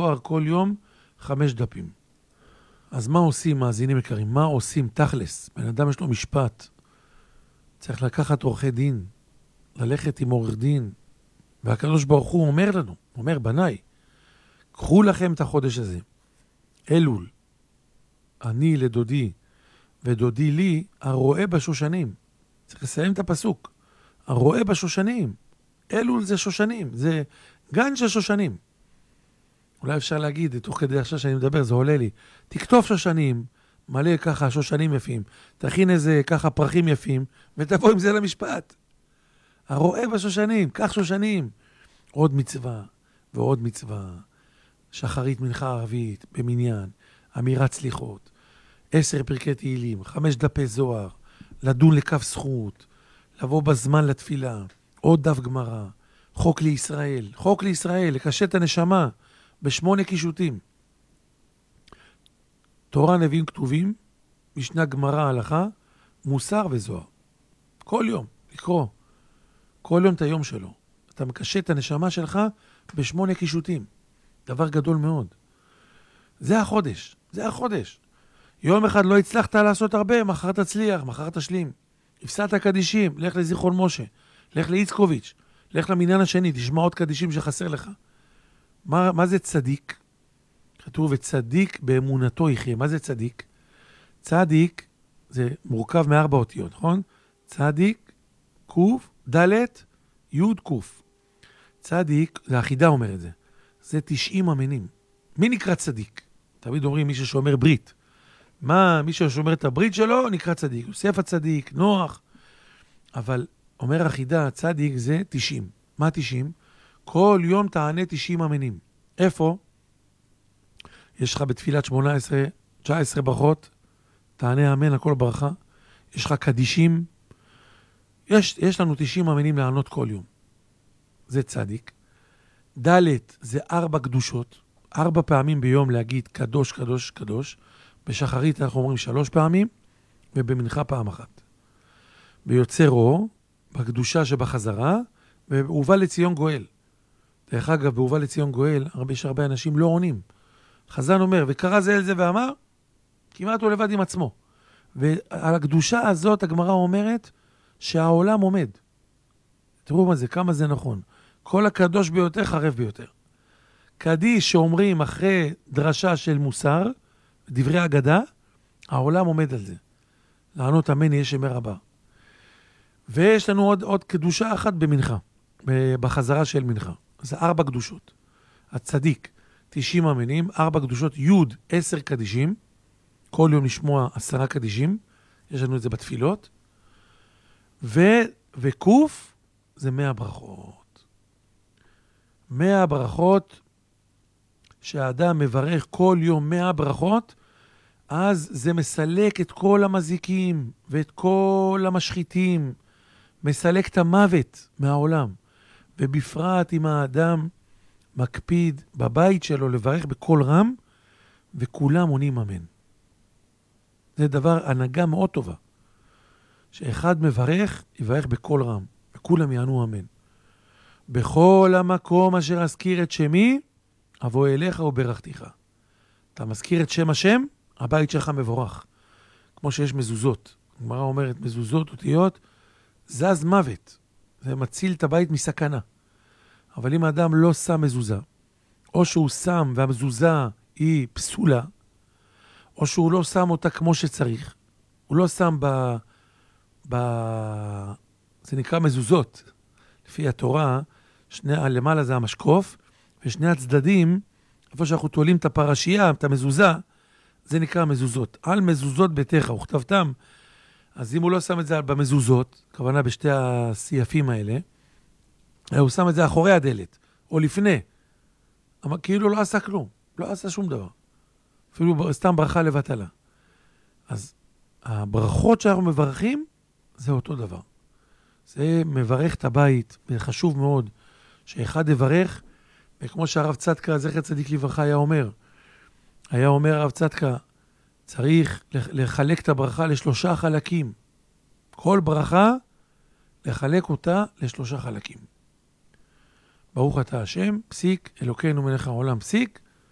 זוהר כל יום 5 דפים. אז מה עושים, מאזינים יקרים? מה עושים תכלס? בן אדם יש לו משפט. צריך לקחת עורכי דין, ללכת עם עורך דין. והקדוש ברוך הוא אומר לנו, אומר, בניי, קחו לכם את החודש הזה. אלול, אני לדודי ודודי לי, הרואה בשושנים. צריך לסיים את הפסוק. הרואה בשושנים. אלול זה שושנים, זה גן של שושנים. אולי אפשר להגיד, תוך כדי עכשיו שאני מדבר, זה עולה לי. תכתוב שושנים, מלא ככה שושנים יפים. תכין איזה ככה פרחים יפים, ותבוא עם זה למשפט. הרואה בשושנים, כך שושנים. עוד מצווה ועוד מצווה. שחרית מנחה ערבית, במניין, אמירת סליחות, 10 פרקי תהילים, 5 דפי זוהר, לדון לכף זכות, לבוא בזמן לתפילה, עוד דף גמרא, חוק לישראל, לקשט את הנשמה, ב8 קישוטים. תורה נביאים כתובים, משנה גמרא הלכה, מוסר וזוהר. כל יום, לקרוא. כל יום את היום שלו. אתה מקשט את הנשמה שלך ב8 קישוטים. דבר גדול מאוד. זה החודש. זה החודש. יום אחד לא הצלחת לעשות הרבה, מחר תצליח, מחר תשלים. הפסדת קדישים, לך לזיכרון משה, לך לאיצקוביץ', לך למניין השני, תשמע עוד קדישים שחסר לך. מה זה צדיק? כתוב, וצדיק באמונתו יחיה. מה זה צדיק? צדיק זה מורכב מ4 אותיות, נכון? צדיק, קוף, דלת, יוד, קוף. צדיק, זה החידה אומר את זה. זה 90 אמינים. מי נקרא צדיק? תמיד אומרים מי ששומר ברית. מי ששומר את הברית שלו נקרא צדיק. יוסף הצדיק, נוח. אבל אומר החידה, צדיק זה 90. מה 90? כל יום תענה 90 אמינים. איפה? יש לך בתפילת 18, 19 ברכות, תענה אמן, הכל ברכה. יש לך קדישים. יש לנו 90 אמינים לענות כל יום. זה צדיק. דלת זה 4 קדושות. 4 פעמים ביום להגיד קדוש, קדוש, קדוש. בשחרית אנחנו אומרים 3 פעמים, ובמנחה פעם אחת. ביוצר אור, בקדושה שבחזרה, ובא לציון גואל. דרך אגב, בהובא לציון גואל, יש הרבה אנשים לא עונים. חזן אומר, וקרא זה אל זה ואמר, כמעט הוא לבד עם עצמו. ועל הקדושה הזאת, הגמרא אומרת, שהעולם עומד. תראו מה זה, כמה זה נכון. כל הקדוש ביותר חרב ביותר. קדיש שאומרים אחרי דרשה של מוסר, דברי אגדה, העולם עומד על זה. לענות אמן יש אמר רבה. ויש לנו עוד קדושה אחת במנחה, בחזרה של מנחה. זה 4 קדושות. הצדיק, 90 אמינים, 4 קדושות, יוד, 10 קדישים, כל יום לשמוע 10 קדישים, יש לנו את זה בתפילות, וקוף, זה 100 ברכות. 100 ברכות, שהאדם מברך כל יום 100 ברכות, אז זה מסלק את כל המזיקים, ואת כל המשחיתים, מסלק את המוות מהעולם. ובפרט אם האדם מקפיד בבית שלו לברך בכל רם, וכולם עונים אמן. זה דבר, הנהגה מאוד טובה. שאחד מברך, יברך בכל רם, וכולם יענו אמן. בכל המקום אשר אזכיר את שמי, אבוא אליך וברכתיך. אתה מזכיר את שם השם, הבית שלך מבורך. כמו שיש מזוזות. הגמרא אומרת, מזוזות אותיות, זז מוות. זה מציל את הבית מסכנה. אבל אם האדם לא שם מזוזה, או שהוא שם והמזוזה היא פסולה, או שהוא לא שם אותה כמו שצריך, הוא לא שם זה נקרא מזוזות. לפי התורה, למעלה זה המשקוף, ושני הצדדים, איפה שאנחנו תולים את הפרשייה, את המזוזה, זה נקרא מזוזות. על מזוזות ביתך, וכתבתם. אז אם הוא לא שם את זה במזוזות, כוונה בשתי הסייפים האלה, הוא שם את זה אחורי הדלת, או לפני. אבל כאילו לא עשה כלום, לא עשה שום דבר. אפילו סתם ברכה לבטלה. אז הברכות שאנחנו מברכים, זה אותו דבר. זה מברך את הבית, וחשוב מאוד שאחד יברך, וכמו שהרב צדקה, זכר צדיק לברכה, היה אומר הרב צדקה, צריך לחלק את הברכה ל3 חלקים. כל ברכה, לחלק אותה ל3 חלקים. ברוך אתה השם, פסיק, אלוקינו מלך העולם, פסיק,